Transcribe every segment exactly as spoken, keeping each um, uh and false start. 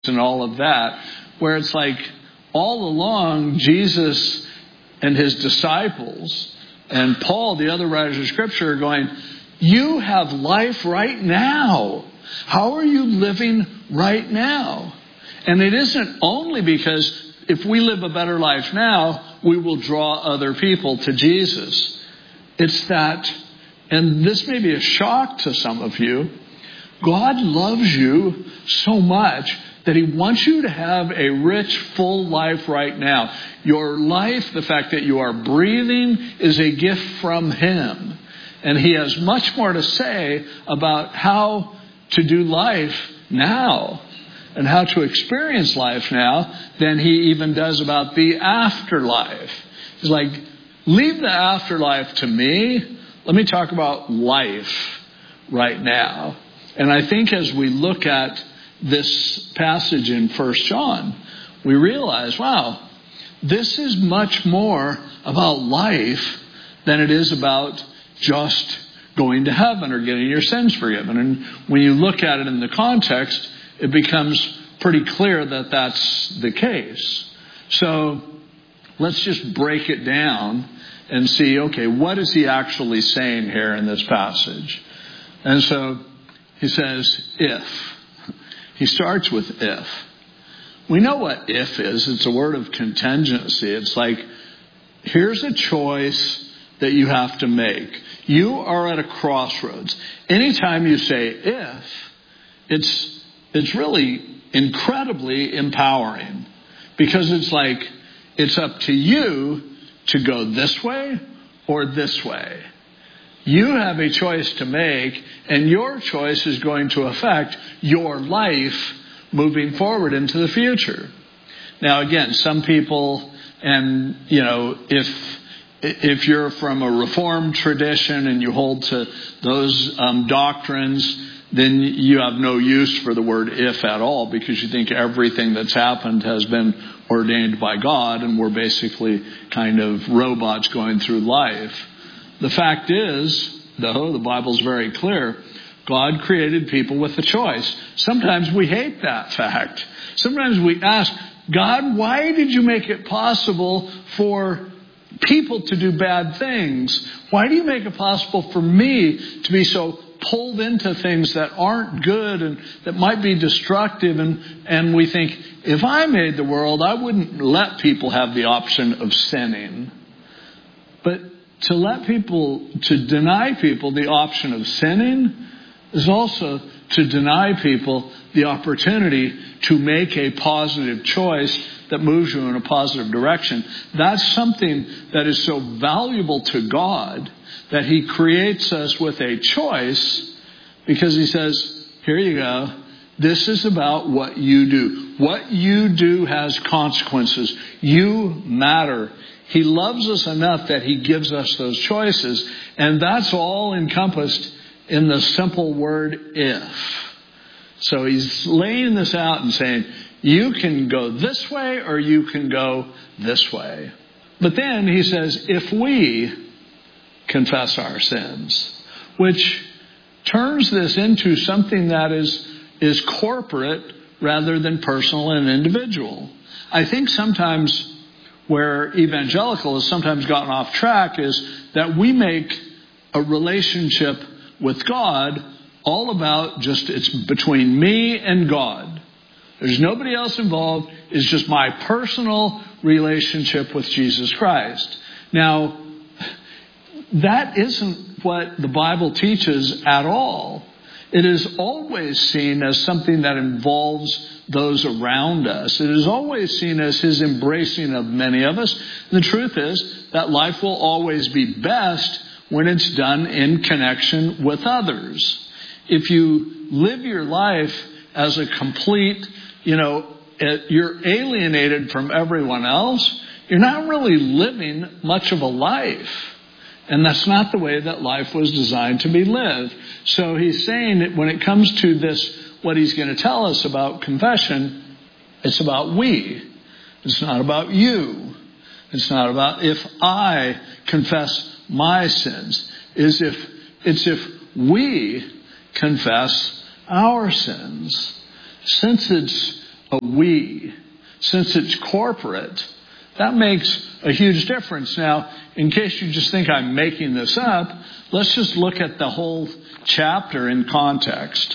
and all of that, where it's like all along Jesus and his disciples and Paul, the other writers of Scripture, are going, you have life right now. How are you living right now? And it isn't only because if we live a better life now, we will draw other people to Jesus. It's that, and this may be a shock to some of you, God loves you so much that he wants you to have a rich, full life right now. Your life, the fact that you are breathing, is a gift from him. And he has much more to say about how to do life now and how to experience life now than he even does about the afterlife. He's like, leave the afterlife to me. Let me talk about life right now. And I think as we look at this passage in First John, we realize, wow, this is much more about life than it is about just going to heaven or getting your sins forgiven. And when you look at it in the context, it becomes pretty clear that that's the case. So let's just break it down and see, okay, what is he actually saying here in this passage? And so he says, if. He starts with if. We know what if is. It's a word of contingency. It's like, here's a choice that you have to make. You are at a crossroads. Anytime you say if, it's it's really incredibly empowering. Because it's like, it's up to you to go this way or this way. You have a choice to make, and your choice is going to affect your life moving forward into the future. Now, again, some people, and, you know, if if you're from a Reformed tradition and you hold to those um, doctrines, then you have no use for the word if at all, because you think everything that's happened has been ordained by God, and we're basically kind of robots going through life. The fact is, though, the Bible's very clear, God created people with a choice. Sometimes we hate that fact. Sometimes we ask, God, why did you make it possible for people to do bad things? Why do you make it possible for me to be so pulled into things that aren't good and that might be destructive? And, and we think, if I made the world, I wouldn't let people have the option of sinning. But to let people, to deny people the option of sinning is also to deny people the opportunity to make a positive choice that moves you in a positive direction. That's something that is so valuable to God, that he creates us with a choice, because he says, here you go. This is about what you do. What you do has consequences. You matter. He loves us enough that he gives us those choices. And that's all encompassed in the simple word if. So he's laying this out and saying, you can go this way or you can go this way. But then he says, if we confess our sins, which turns this into something that is, is corporate rather than personal and individual. I think sometimes where evangelical has sometimes gotten off track is that we make a relationship with God all about just, it's between me and God. There's nobody else involved. It's just my personal relationship with Jesus Christ. Now, that isn't what the Bible teaches at all. It is always seen as something that involves those around us. It is always seen as his embracing of many of us. And the truth is that life will always be best when it's done in connection with others. If you live your life as a complete, you know, you're alienated from everyone else, you're not really living much of a life. And that's not the way that life was designed to be lived. So he's saying that when it comes to this, what he's going to tell us about confession, it's about we. It's not about you. It's not about if I confess my sins. It's if, it's if we confess our sins. Since it's a we. Since it's corporate, that makes a huge difference. Now, in case you just think I'm making this up, let's just look at the whole chapter in context.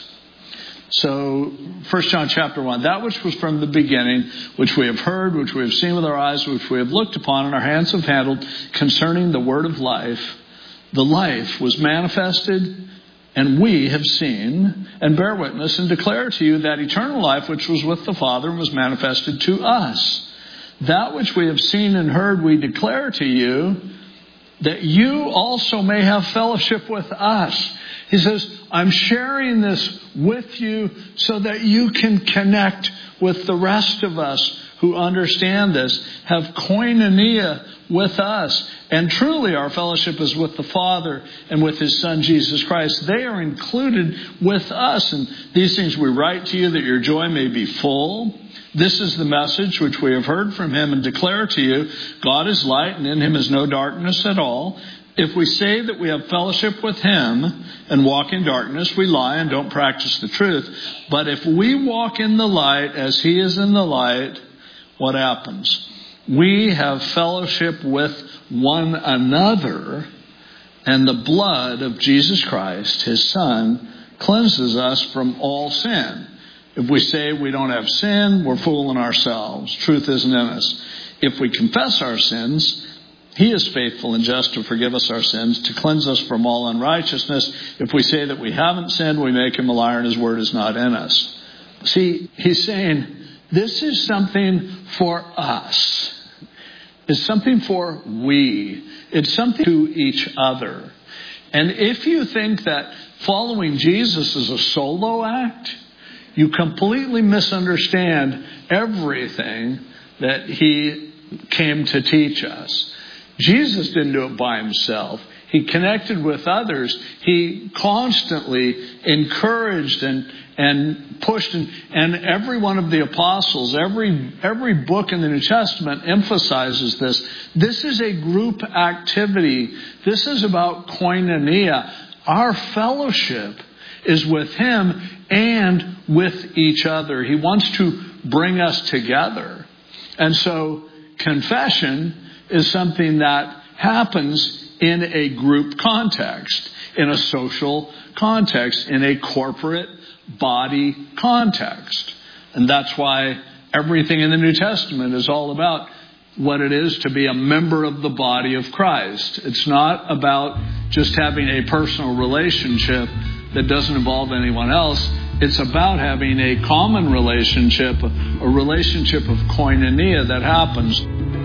So, First John chapter one, that which was from the beginning, which we have heard, which we have seen with our eyes, which we have looked upon and our hands have handled, concerning the word of life. The life was manifested, and we have seen and bear witness and declare to you that eternal life which was with the Father and was manifested to us. That which we have seen and heard we declare to you, that you also may have fellowship with us. He says, I'm sharing this with you so that you can connect with the rest of us who understand this, have koinonia with us. And truly our fellowship is with the Father and with His Son, Jesus Christ. They are included with us. And these things we write to you that your joy may be full. This is the message which we have heard from Him and declare to you. God is light and in Him is no darkness at all. If we say that we have fellowship with Him and walk in darkness, we lie and don't practice the truth. But if we walk in the light as He is in the light, what happens? We have fellowship with one another, and the blood of Jesus Christ, His Son, cleanses us from all sin. If we say we don't have sin, we're fooling ourselves. Truth isn't in us. If we confess our sins, He is faithful and just to forgive us our sins, to cleanse us from all unrighteousness. If we say that we haven't sinned, we make Him a liar and His word is not in us. See, He's saying this is something for us. It's something for we. It's something to each other. And if you think that following Jesus is a solo act, you completely misunderstand everything that He came to teach us. Jesus didn't do it by Himself. He connected with others. He constantly encouraged and, and pushed. And, and every one of the apostles, every, every book in the New Testament emphasizes this. This is a group activity. This is about koinonia. Our fellowship is with Him and with each other. He wants to bring us together. And so confession is something that happens in a group context, in a social context, in a corporate body context. And that's why everything in the New Testament is all about what it is to be a member of the body of Christ. It's not about just having a personal relationship that doesn't involve anyone else. It's about having a common relationship, a relationship of koinonia that happens.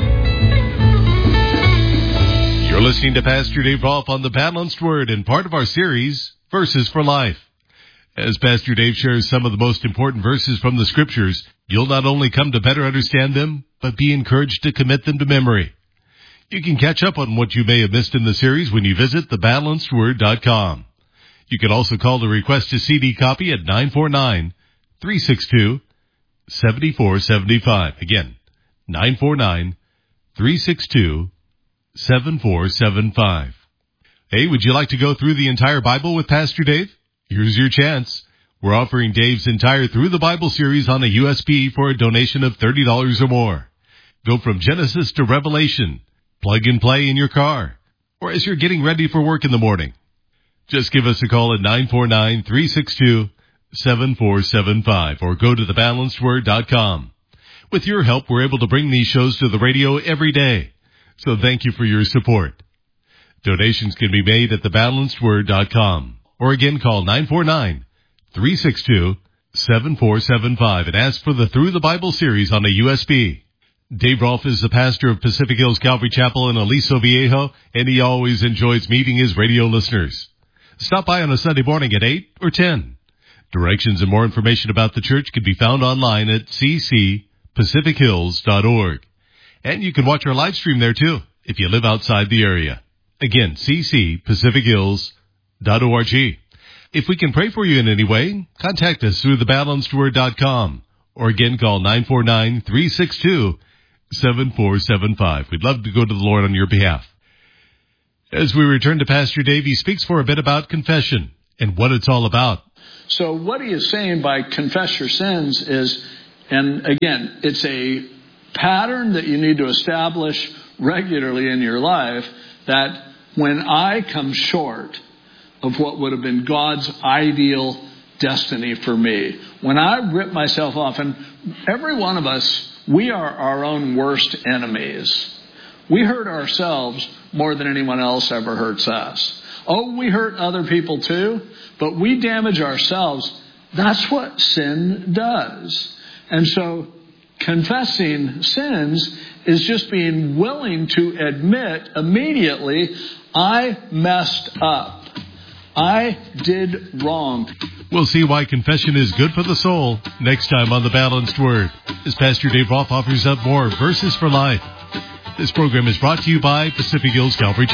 You're listening to Pastor Dave Rolfe on the Balanced Word and part of our series, Verses for Life. As Pastor Dave shares some of the most important verses from the Scriptures, you'll not only come to better understand them, but be encouraged to commit them to memory. You can catch up on what you may have missed in the series when you visit the balanced word dot com. You can also call to request a C D copy at nine four nine, three six two, seven four seven five. Again, nine four nine, three six two, seven four seven five. Hey, would you like to go through the entire Bible with Pastor Dave? Here's your chance. We're offering Dave's entire Through the Bible series on a U S B for a donation of thirty dollars or more. Go from Genesis to Revelation. Plug and play in your car or as you're getting ready for work in the morning. Just give us a call at nine four nine, three six two, seven four seven five or go to the balanced word dot com. With your help, we're able to bring these shows to the radio every day. So thank you for your support. Donations can be made at the balanced word dot com. Or again, call nine four nine, three six two, seven four seven five and ask for the Through the Bible series on a U S B. Dave Rolfe is the pastor of Pacific Hills Calvary Chapel in Aliso Viejo, and he always enjoys meeting his radio listeners. Stop by on a Sunday morning at eight or ten. Directions and more information about the church can be found online at c c pacific hills dot org. And you can watch our live stream there too, if you live outside the area. Again, c c pacific hills dot org. If we can pray for you in any way, contact us through the balanced word dot com. Or again, call nine four nine, three six two, seven four seven five. We'd love to go to the Lord on your behalf. As we return to Pastor Dave, he speaks for a bit about confession and what it's all about. So what he is saying by confess your sins is And again, it's a pattern that you need to establish regularly in your life, that when I come short of what would have been God's ideal destiny for me, when I rip myself off, and every one of us, we are our own worst enemies. We hurt ourselves more than anyone else ever hurts us. Oh, we hurt other people too, but we damage ourselves. That's what sin does. And so confessing sins is just being willing to admit immediately, I messed up. I did wrong. We'll see why confession is good for the soul next time on The Balanced Word, as Pastor Dave Roth offers up more Verses for Life. This program is brought to you by Pacific Hills Calvary